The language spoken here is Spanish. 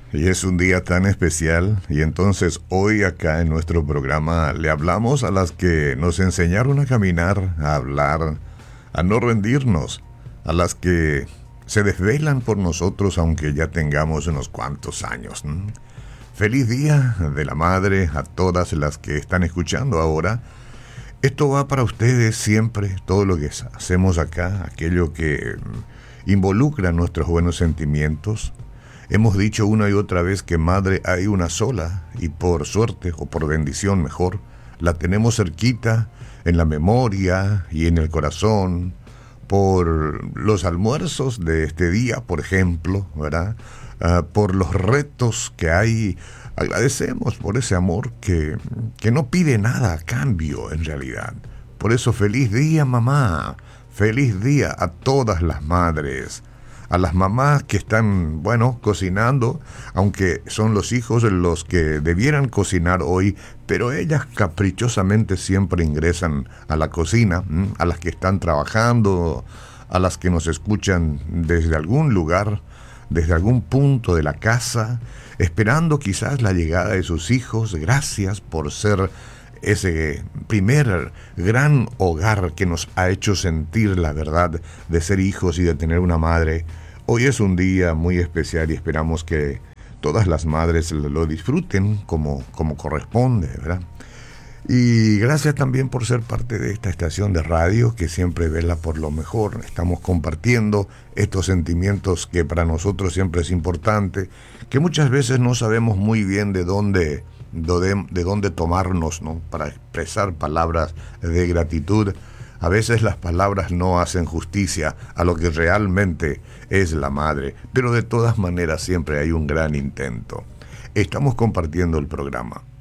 Y es un día tan especial y entonces hoy acá en nuestro programa le hablamos a las que nos enseñaron a caminar, a hablar, a no rendirnos, a las que se desvelan por nosotros aunque ya tengamos unos cuantos años. Feliz Día de la Madre a todas las que están escuchando ahora. Esto va para ustedes siempre, todo lo que hacemos acá, aquello que involucra nuestros buenos sentimientos. Hemos dicho una y otra vez que madre hay una sola y por suerte o por bendición mejor, la tenemos cerquita en la memoria y en el corazón por los almuerzos de este día, por ejemplo, ¿verdad? Por los retos que hay. Agradecemos por ese amor que no pide nada a cambio en realidad. Por eso feliz día mamá, feliz día a todas las madres. A las mamás que están, cocinando, aunque son los hijos los que debieran cocinar hoy, pero ellas caprichosamente siempre ingresan a la cocina, a las que están trabajando, a las que nos escuchan desde algún lugar, desde algún punto de la casa, esperando quizás la llegada de sus hijos. Gracias por ser ese primer gran hogar que nos ha hecho sentir la verdad de ser hijos y de tener una madre. Hoy es un día muy especial y esperamos que todas las madres lo disfruten como corresponde, ¿verdad? Y gracias también por ser parte de esta estación de radio que siempre vela por lo mejor. Estamos compartiendo estos sentimientos que para nosotros siempre es importante, que muchas veces no sabemos muy bien de dónde tomarnos, ¿no? Para expresar palabras de gratitud. A veces las palabras no hacen justicia a lo que realmente es la madre, pero de todas maneras siempre hay un gran intento. Estamos compartiendo el programa.